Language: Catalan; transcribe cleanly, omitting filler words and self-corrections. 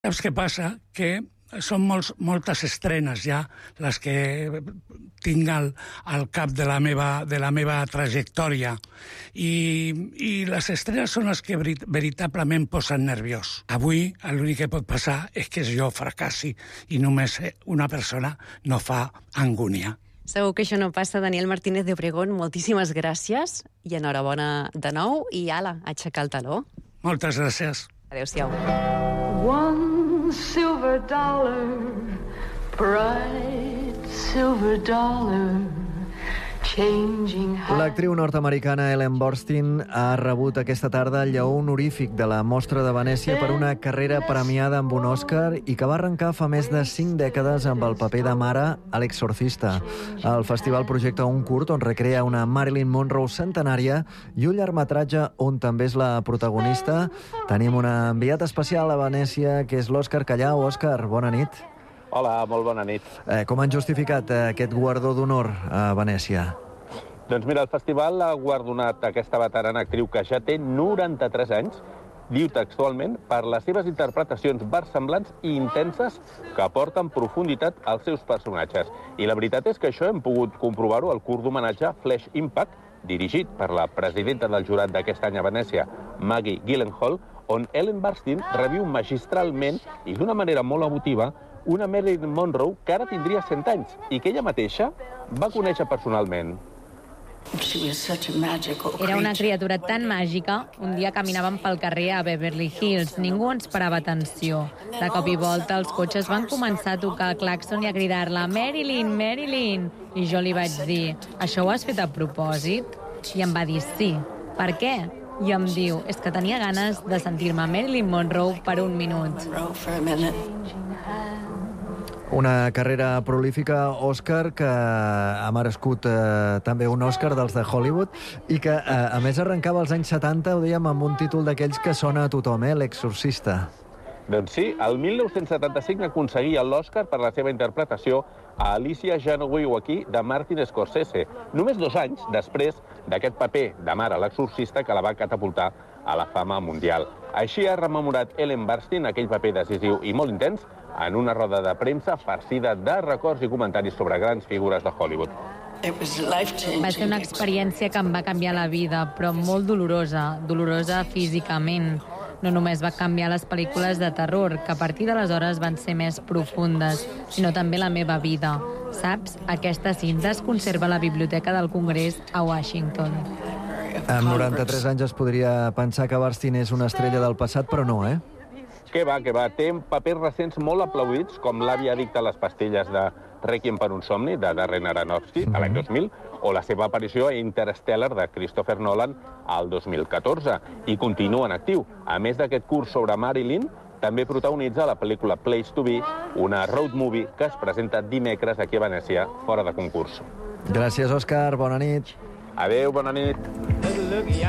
Saps què passa? Que són moltes estrenes ja les que tinc al cap de la meva trajectòria i les estrenes són les que veritablement posen nerviós. Avui l'únic que pot passar és que jo fracassi i només una persona no fa angúnia. Segur que això no passa. Daniel Martínez de Obregón, moltíssimes gràcies i enhorabona de nou i ala, aixecar el taló. Moltes gràcies. Adéu-siau. One silver dollar, bright silver dollar, changing hands. L'actriu nord-americana Ellen Burstyn ha rebut aquesta tarda el lleó honorífic de la Mostra de Venècia per una carrera premiada amb un Òscar i que va arrencar fa més de 5 dècades amb el paper de mare a L'Exorcista. El festival projecta un curt on recrea una Marilyn Monroe centenària i un llargmetratge on també és la protagonista. Tenim un enviat especial a Venècia, que és l'Òscar Callau. Òscar, bona nit. Hola, molt bona nit. Com han justificat aquest guardó d'honor a Venècia? Doncs mira, el festival ha guardonat aquesta veterana actriu que ja té 93 anys, diu textualment, per les seves interpretacions versemblants i intenses que aporten profunditat als seus personatges. I la veritat és que això hem pogut comprovar-ho al curt d'homenatge Flesh Impact, dirigit per la presidenta del jurat d'aquest any a Venècia, Maggie Gyllenhaal, on Ellen Burstyn reviu magistralment i d'una manera molt emotiva una Marilyn Monroe que ara tindria 100 anys i que ella mateixa va conèixer personalment. Era una criatura tan màgica. Un dia caminàvem pel carrer a Beverly Hills. Ningú ens parava atenció. De cop i volta els cotxes van començar a tocar el clàxon i a cridar-la «Marilyn, Marilyn!» I jo li vaig dir «Això ho has fet a propòsit?» I em va dir «Sí». «Per què?» I em diu «És que tenia ganes de sentir-me Marilyn Monroe per un minut». Una carrera prolífica, Òscar, que ha merescut també un Òscar dels de Hollywood i que, a més, arrencava als anys 70, ho dèiem, amb un títol d'aquells que sona a tothom, L'Exorcista. Doncs sí, el 1975 aconseguia l'Òscar per la seva interpretació a Alicia Genovese aquí de Martin Scorsese, només 2 anys després d'aquest paper de mare a l'exorcista que la va catapultar a la fama mundial. Així ha rememorat Ellen Burstyn aquell paper decisiu i molt intens en una roda de premsa farcida de records i comentaris sobre grans figures de Hollywood. Va ser una experiència que em va canviar la vida, però molt dolorosa físicament. No només va canviar les pel·lícules de terror, que a partir d'aleshores van ser més profundes, sinó també la meva vida. Saps? Aquesta cinta es conserva a la Biblioteca del Congrés a Washington. Amb 93 anys es podria pensar que Burstyn és una estrella del passat, però no, Què va. Té papers recents molt aplaudits, com l'àvia addicta a les pastilles de Requiem per un somni, de Darren Aronofsky, a l'any 2000, o la seva aparició a Interstellar, de Christopher Nolan, al 2014. I continua en actiu. A més d'aquest curs sobre Marilyn, també protagonitza la pel·lícula Place to Be, una road movie que es presenta dimecres aquí a Venècia, fora de concurs. Gràcies, Òscar. Bona nit. Adéu, bona nit.